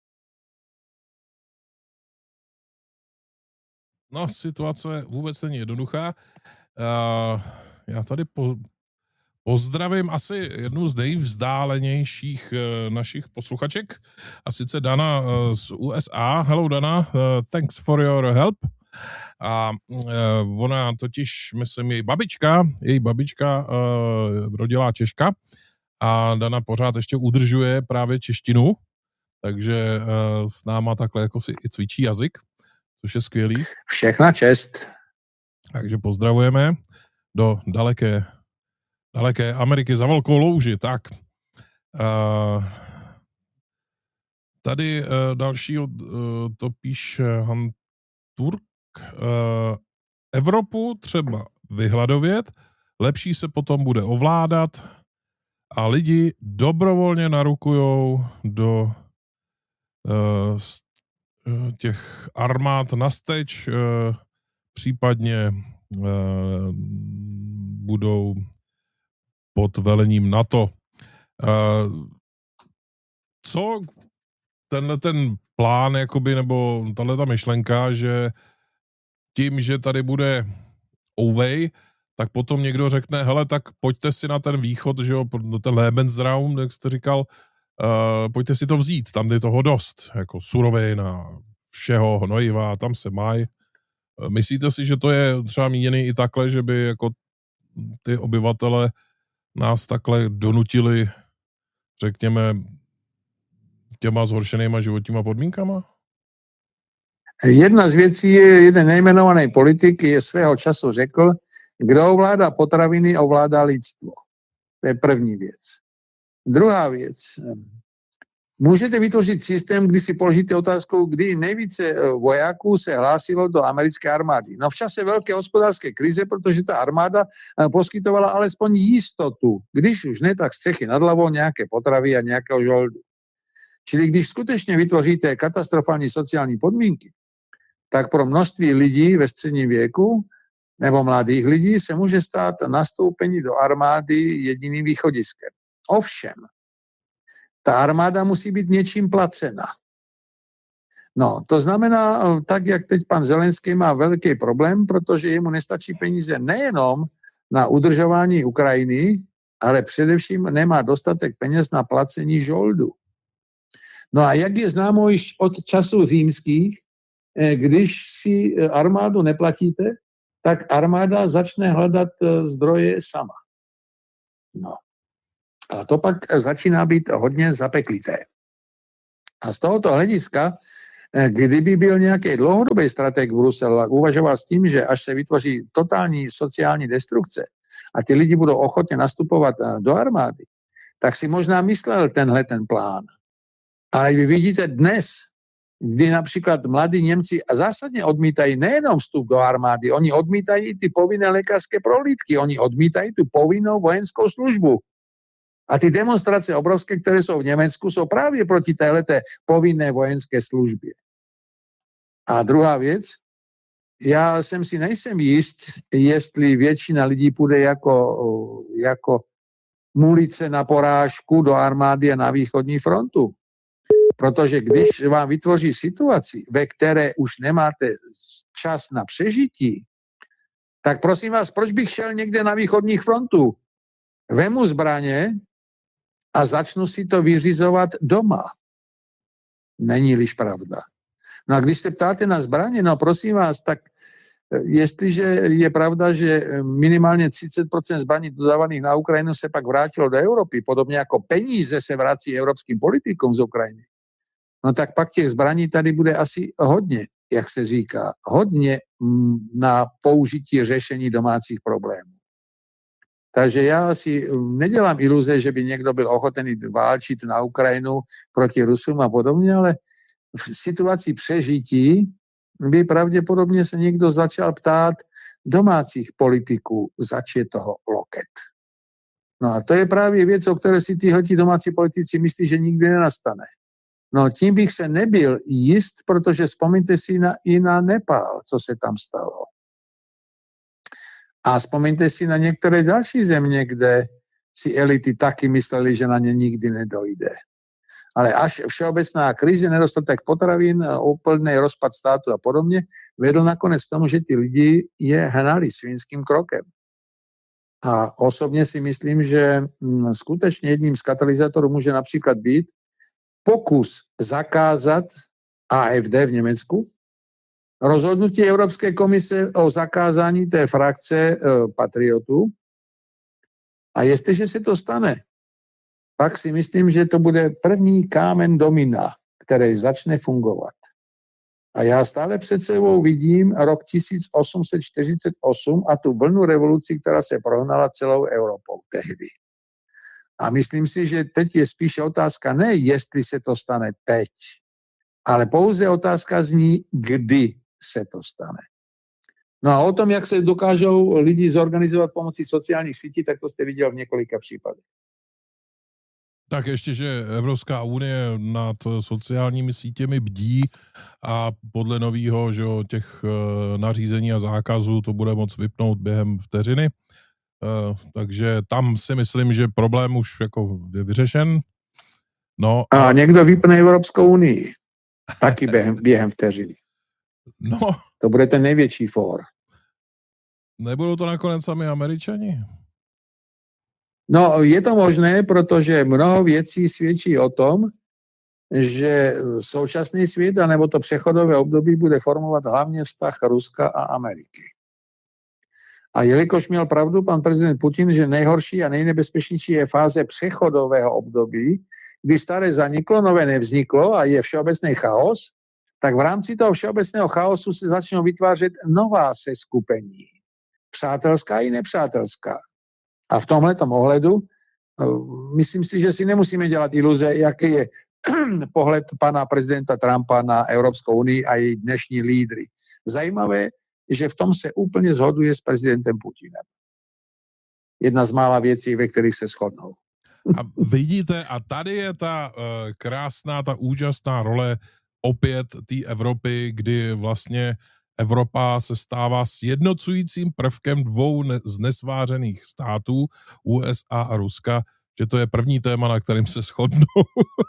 No, situace vůbec není jednoduchá. Uh, já tady po, pozdravím asi jednu z nejvzdálenějších uh, našich posluchaček, a sice Dana uh, z U S A. Hello Dana, uh, thanks for your help. A uh, ona totiž, myslím, její babička, její babička uh, rodilá Češka a Dana pořád ještě udržuje právě češtinu, takže uh, s náma takhle jako si i cvičí jazyk, což je skvělý. Všechna čest. Takže pozdravujeme do daleké, daleké Ameriky za velkou louži. Tak, uh, tady uh, další uh, to píše Han Turk. Uh, Evropu třeba vyhladovět, lepší se potom bude ovládat a lidi dobrovolně narukujou do uh, těch armád nasteč, uh, případně uh, budou pod velením NATO. Uh, co tenhle ten plán, jakoby, nebo tahle ta myšlenka, že tím, že tady bude ouvej, tak potom někdo řekne, hele, tak pojďte si na ten východ, že jo, ten Lebensraum, jak jste říkal, uh, pojďte si to vzít, tam je toho dost, jako surovin a všeho, hnojiva, tam se mají. Myslíte si, že to je třeba míněný i takhle, že by jako ty obyvatele nás takhle donutili, řekněme, těma zhoršenýma životníma podmínkama? Jedna z věcí je, jeden nejmenovaný politik je svého času řekl, kdo ovládá potraviny, ovládá lidstvo. To je první věc. Druhá věc. Můžete vytvořit systém, kdy si položíte otázku, kdy nejvíce vojáků se hlásilo do americké armády. No v čase velké hospodářské krize, protože ta armáda poskytovala alespoň jistotu. Když už ne, tak střechy nad hlavou, nějaké potravy a nějakého žoldu. Čili když skutečně vytvoříte katastrofální sociální podmínky, tak pro množství lidí ve středním věku nebo mladých lidí se může stát nastoupení do armády jediným východiskem. Ovšem, ta armáda musí být něčím placena. No, to znamená, tak jak teď pan Zelenský má velký problém, protože jemu nestačí peníze nejenom na udržování Ukrajiny, ale především nemá dostatek peněz na placení žoldu. No a jak je známo již od časů římských, když si armádu neplatíte, tak armáda začne hledat zdroje sama. No. A to pak začíná být hodně zapeklité. A z tohoto hlediska, kdyby byl nějaký dlouhodobý strateg v Bruselu a uvažoval s tím, že až se vytvoří totální sociální destrukce a ty lidi budou ochotně nastupovat do armády, tak si možná myslel tenhle ten plán. Ale vy vidíte dnes, kdy například mladí Němci zásadně odmítají nejenom vstup do armády, oni odmítají ty povinné lékařské prohlídky, oni odmítají tu povinnou vojenskou službu. A ty demonstrace obrovské, které jsou v Německu, jsou právě proti téhleté povinné vojenské službě. A druhá věc, já jsem si nejsem jist, jestli většina lidí půjde jako, jako mulice na porážku do armády a na východní frontu. Protože když vám vytvoří situaci, ve které už nemáte čas na přežití, tak prosím vás, proč bych šel někde na východních frontu? Vemu zbraně a začnu si to vyřizovat doma. Není-liž pravda. No a když se ptáte na zbraně, no prosím vás, tak jestliže je pravda, že minimálně třicet procent zbraní dodávaných na Ukrajinu se pak vrátilo do Evropy, podobně jako peníze se vrací evropským politikům z Ukrajiny, no tak pak těch zbraní tady bude asi hodně, jak se říká, hodně na použití řešení domácích problémů. Takže já si nedělám iluze, že by někdo byl ochotený válčit na Ukrajinu proti Rusům a podobně, ale v situaci přežití by pravděpodobně se někdo začal ptát domácích politiků, zač je toho loket. No a to je právě věc, o které si tyhleti domácí politici myslí, že nikdy nenastane. No tím bych se nebyl jist, protože vzpomeňte si na, i na Nepál, co se tam stalo. A vzpomeňte si na některé další země, kde si elity taky mysleli, že na ně nikdy nedojde. Ale až všeobecná krize, nedostatek potravín, úplný rozpad státu a podobně, vedl nakonec tomu, že ty lidi je hnali svinským krokem. A osobně si myslím, že skutečně jedním z katalyzátorů může například být pokus zakázat á ef dé v Německu, rozhodnutí Evropské komise o zakázání té frakce e, patriotů. A jestliže se to stane, pak si myslím, že to bude první kámen domina, který začne fungovat. A já stále před sebou vidím rok tisíc osm set čtyřicet osm a tu vlnu revolucí, která se prohnala celou Evropou tehdy. A myslím si, že teď je spíše otázka ne, jestli se to stane teď, ale pouze otázka zní, kdy se to stane. No a o tom, jak se dokážou lidi zorganizovat pomocí sociálních sítí, tak to jste viděl v několika případech. Tak ještě, že Evropská unie nad sociálními sítěmi bdí a podle novýho, že těch nařízení a zákazů to bude moc vypnout během vteřiny. Takže tam si myslím, že problém už jako je vyřešen. No a, a někdo vypne Evropskou unii. Taky během, během vteřiny. No. To bude ten největší fór. Nebudou to nakonec sami Američani? No, je to možné, protože mnoho věcí svědčí o tom, že současný svět, anebo to přechodové období bude formovat hlavně vztah Ruska a Ameriky. A jelikož měl pravdu pan prezident Putin, že nejhorší a nejnebezpečnější je fáze přechodového období, kdy staré zaniklo, nové nevzniklo a je všeobecný chaos, tak v rámci toho všeobecného chaosu se začnou vytvářet nová seskupení. Přátelská i nepřátelská. A v tomhletom ohledu myslím si, že si nemusíme dělat iluze, jaký je pohled pana prezidenta Trumpa na Evropskou unii a její dnešní lídry. Zajímavé, že v tom se úplně shoduje s prezidentem Putinem. Jedna z mála věcí, ve kterých se shodnou. A vidíte, a tady je ta uh, krásná, ta úžasná role opět té Evropy, kdy vlastně Evropa se stává sjednocujícím prvkem dvou ne- z nesvářených států, U S A a Ruska, že to je první téma, na kterým se shodnou.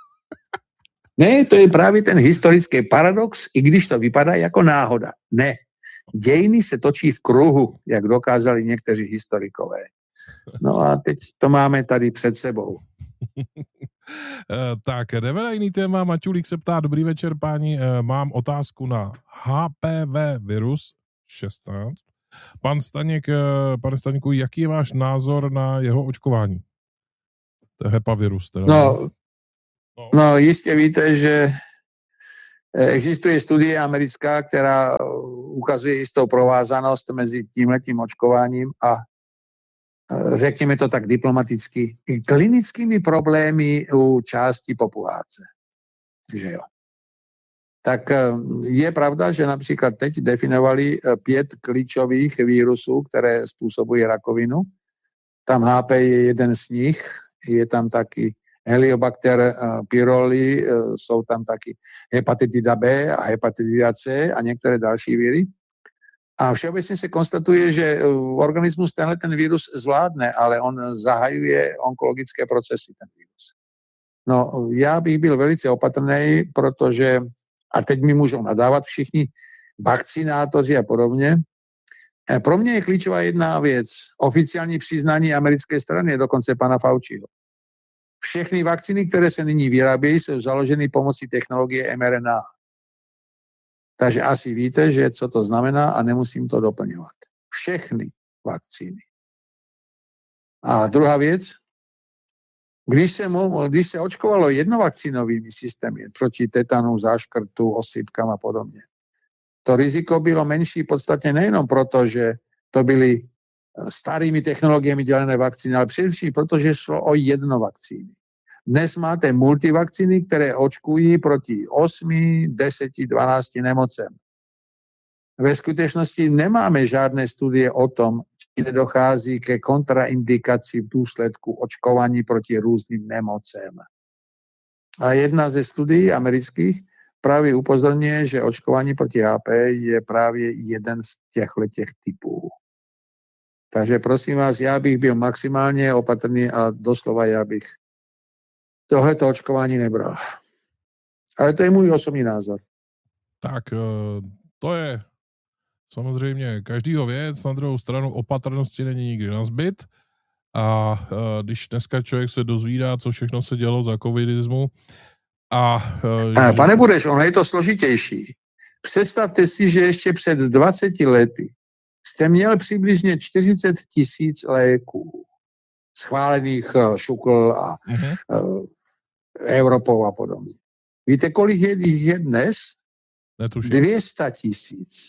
Ne, to je právě ten historický paradox, i když to vypadá jako náhoda. Ne. Dějiny se točí v kruhu, jak dokázali někteří historikové. No a teď to máme tady před sebou. Tak, jdeme na jiný téma. Maťulík se ptá, dobrý večer, páni, mám otázku na H P V virus šestnáct. Pan Staněk, pane Staňku, jaký je váš názor na jeho očkování? To je hepavirus. Teda, no, no. no, jistě víte, že existuje studie americká, která ukazuje jistou provázanost mezi tímhletím očkováním a řekněme to tak diplomaticky, klinickými problémy u části populace. Že jo. Tak je pravda, že například teď definovali pět klíčových vírusů, které způsobují rakovinu. Tam H P je jeden z nich, je tam taky Heliobacter pylori, jsou tam taky hepatitida B a hepatitida C a některé další víry. A všeobecně se konstatuje, že organismus tenhle ten vírus zvládne, ale on zahajuje onkologické procesy, ten vírus. No, já bych byl velice opatrný, protože, a teď mi můžou nadávat všichni vakcinátoři a podobně, pro mě je klíčová jedna věc. Oficiální přiznání americké strany, dokonce pana Fauciho. Všechny vakcíny, které se nyní vyrábějí, jsou založeny pomocí technologie mRNA. Takže asi víte, že co to znamená a nemusím to doplňovat. Všechny vakcíny. A druhá věc, když se, když se očkovalo jednovakcínovými systémy proti tetanu, záškrtu, osýpkám a podobně, to riziko bylo menší podstatně nejenom proto, že to byly starými technologiemi dělené vakcíny, ale především proto, že šlo o jednovakcíny. Dnes máte multivakcíny, které očkují proti osmi, deseti, dvanácti nemocem. Ve skutečnosti nemáme žádné studie o tom, či nedochází ke kontraindikaci v důsledku očkování proti různým nemocem. A jedna ze studií amerických právě upozorňuje, že očkování proti H P je právě jeden z těchto těch typů. Takže prosím vás, já bych byl maximálně opatrný a doslova já bych tohleto očkování nebral. Ale to je můj osobní názor. Tak to je samozřejmě každýho věc, na druhou stranu opatrnosti není nikdy nazbyt. A když dneska člověk se dozvídá, co všechno se dělo za covidismu, A, a, pane Bureš, ono je to složitější. Představte si, že ještě před dvaceti lety jste měl přibližně čtyřicet tisíc léků schválených šukl a uh-huh. uh, Evropou a podobně. Víte, kolik je, je dnes? Netuším. dvě stě tisíc.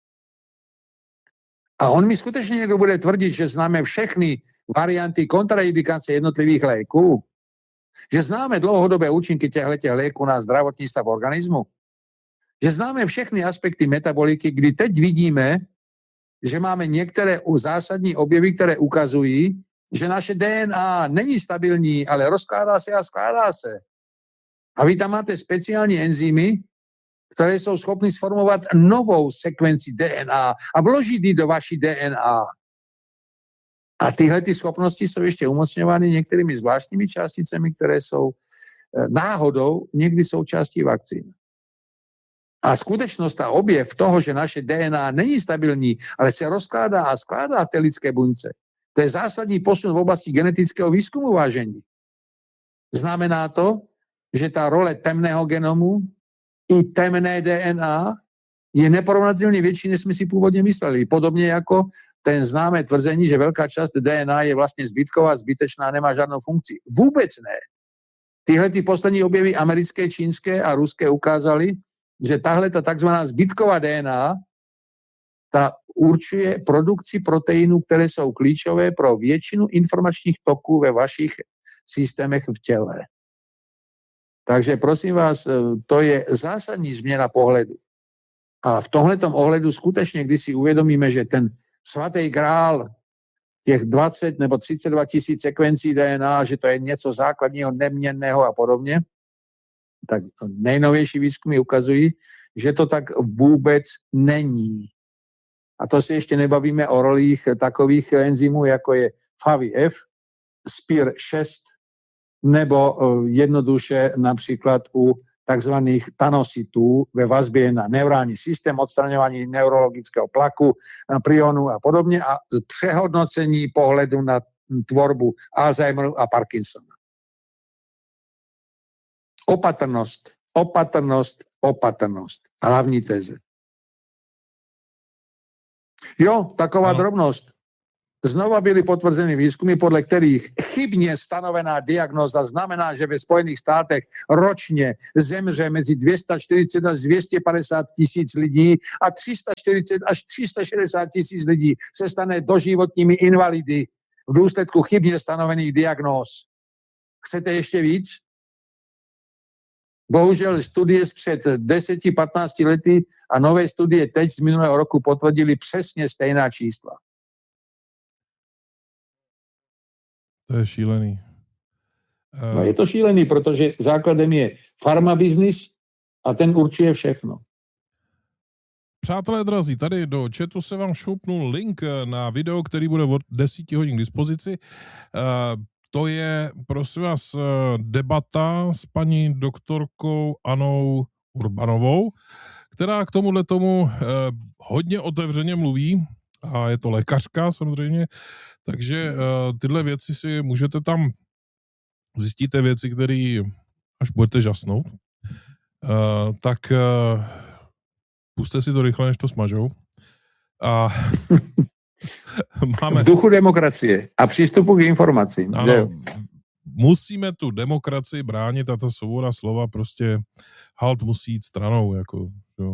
A on mi skutečně někdo bude tvrdit, že známe všechny varianty kontraindikace jednotlivých léků, že známe dlouhodobé účinky těchto léků na zdravotní stav organismu, že známe všechny aspekty metaboliky, kdy teď vidíme, že máme některé zásadní objevy, které ukazují, že naše D N A není stabilní, ale rozkládá se a skládá se. A vy tam máte speciální enzymy, které jsou schopny sformovat novou sekvenci D N A a vložit ji do vaší D N A. A tyhle ty schopnosti jsou ještě umocňovány některými zvláštními částicemi, které jsou náhodou někdy součástí vakcín. A skutečnost a objev toho, že naše D N A není stabilní, ale se rozkládá a skládá v té lidské buňce, to je zásadní posun v oblasti genetického výzkumu, vážení. Znamená to, že ta role temného genomu i temné D N A je neporovnatelně větší, než jsme si původně mysleli. Podobně jako ten známé tvrzení, že velká část D N A je vlastně zbytková, zbytečná, nemá žádnou funkci. Vůbec ne. Tyhle ty poslední objevy americké, čínské a ruské ukázaly, že tahle ta takzvaná zbytková D N A ta určuje produkci proteinů, které jsou klíčové pro většinu informačních toků ve vašich systémech v těle. Takže prosím vás, to je zásadní změna pohledu. A v tomhletom ohledu skutečně, když si uvědomíme, že ten svatý grál těch dvacet nebo třicet dva tisíc sekvencí D N A, že to je něco základního, neměnného a podobně, tak nejnovější výzkumy ukazují, že to tak vůbec není. A to si ještě nebavíme o rolích takových enzymů, jako je F A V I F, S P I R šest, nebo jednoduše například u takzvaných tanositů ve vazbě na neurální systém, odstraňování neurologického tlaku, prionu a podobně a přehodnocení pohledu na tvorbu Alzheimeru a Parkinsona. Opatrnost, opatrnost, opatrnost. Hlavní teze. Jo, taková ano. drobnost. Znova byly potvrzeny výzkumy, podle kterých chybně stanovená diagnóza znamená, že ve Spojených státech ročně zemře mezi dvě stě čtyřicet až dvě stě padesát tisíc lidí a tři sta čtyřicet až tři sta šedesát tisíc lidí se stane doživotními invalidy v důsledku chybně stanovených diagnóz. Chcete ještě víc? Bohužel studie před deseti patnácti lety a nové studie teď z minulého roku potvrdili přesně stejná čísla. To je šílený. Uh... No je to šílený, protože základem je farmabiznis a ten určuje všechno. Přátelé drazí, tady do chatu se vám šoupnul link na video, který bude od deseti hodin k dispozici. Uh, to je, prosím vás, debata s paní doktorkou Anou Urbanovou, která k tomuhle tomu uh, hodně otevřeně mluví, a je to lékařka samozřejmě, takže uh, tyhle věci si můžete tam, zjistíte věci, které až budete žasnout, uh, tak uh, puste si to rychle, než to smažou. A máme... V duchu demokracie a přístupu k informacím. Ano, že? Musíme tu demokracii bránit a ta svoboda slova prostě halt musí jít stranou. Jako, jo.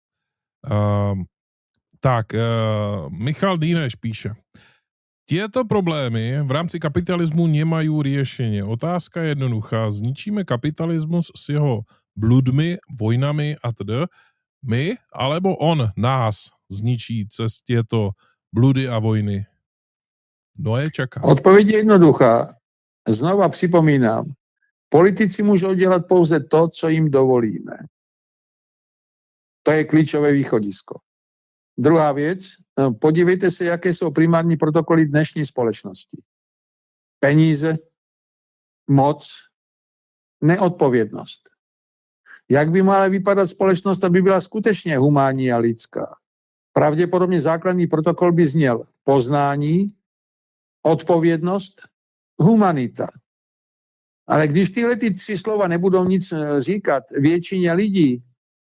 Uh, tak, uh, Michal Díneš píše. Tieto problémy v rámci kapitalismu nemají riešenie. Otázka je jednoduchá. Zničíme kapitalismus s jeho bludmi, vojnami a td. My, alebo on nás zničí cez tieto bludy a vojny? No je čaká. Odpověď je jednoduchá. Znova připomínám. Politici můžou dělat pouze to, co jim dovolíme. To je klíčové východisko. Druhá věc, podívejte se, jaké jsou primární protokoly dnešní společnosti. Peníze, moc, neodpovědnost. Jak by mohla vypadat společnost, aby byla skutečně humánní a lidská? Pravděpodobně základní protokol by zněl poznání, odpovědnost, humanita. Ale když tyhle ty tři slova nebudou nic říkat většině lidí,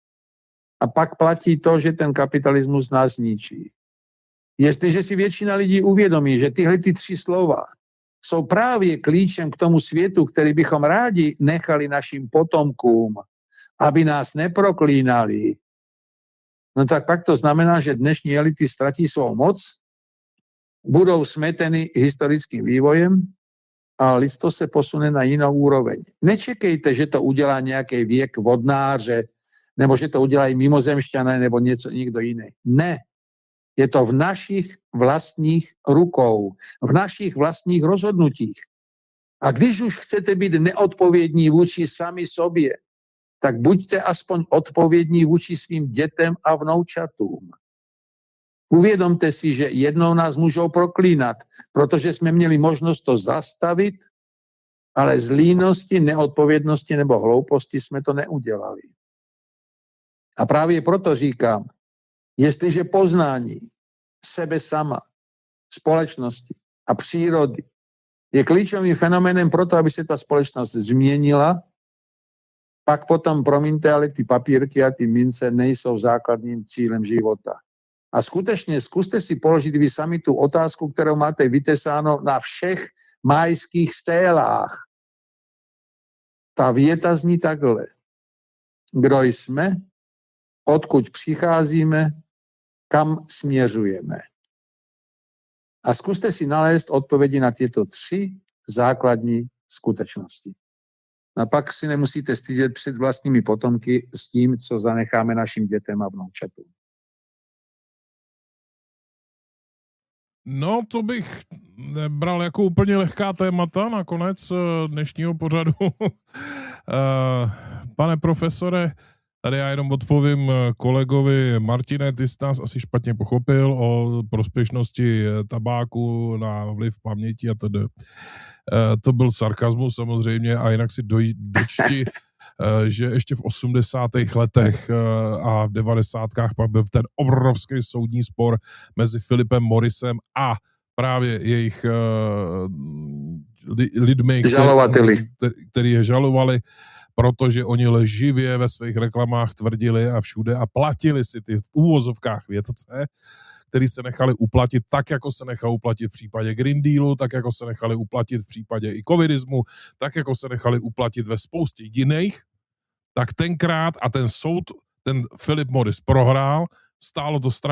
a pak platí to, že ten kapitalismus nás zničí. Jestliže si většina lidí uvědomí, že tyhle ty tři slova jsou právě klíčem k tomu světu, který bychom rádi nechali našim potomkům, aby nás neproklínali, no tak pak to znamená, že dnešní elity ztratí svou moc, budou smeteny historickým vývojem a lidstvo se posune na jinou úroveň. Nečekejte, že to udělá nějaký věk vodnáře, nebo že to udělají mimozemšťané, nebo něco, někdo jiný. Ne. Je to v našich vlastních rukou, v našich vlastních rozhodnutích. A když už chcete být neodpovědní vůči sami sobě, tak buďte aspoň odpovědní vůči svým dětem a vnoučatům. Uvědomte si, že jednou nás můžou proklínat, protože jsme měli možnost to zastavit, ale z línosti, neodpovědnosti nebo hlouposti jsme to neudělali. A právě proto říkám, jestliže poznání sebe sama, společnosti a přírody je klíčovým fenoménem pro to, aby se ta společnost změnila, pak potom, promiňte, ale ty papírky a ty mince nejsou základním cílem života. A skutečně zkuste si položit vy sami tu otázku, kterou máte vytesáno na všech májských stélách. Ta věta zní takhle. Kdo jsme, odkud přicházíme, kam směřujeme. A zkuste si nalézt odpovědi na tyto tři základní skutečnosti. A pak si nemusíte stydět před vlastními potomky s tím, co zanecháme našim dětem a vnoučatům. No, to bych nebral jako úplně lehká témata na konec dnešního pořadu. Pane profesore, tady já jenom odpovím kolegovi Martine, ty jsi nás asi špatně pochopil o prospěšnosti tabáku na vliv paměti a tedy. To byl sarkazmus samozřejmě a jinak si doj, dočti, že ještě v osmdesátých letech a v devadesátkách pak byl ten obrovský soudní spor mezi Philipem Morrisem a právě jejich lidmi, který, který je žalovali protože oni lživě ve svých reklamách tvrdili a všude a platili si ty v úvozovkách vědce, který se nechali uplatit tak, jako se nechali uplatit v případě Green Dealu, tak, jako se nechali uplatit v případě i covidismu, tak, jako se nechali uplatit ve spoustě jiných, tak tenkrát a ten soud, ten Philip Morris prohrál, stálo to strašně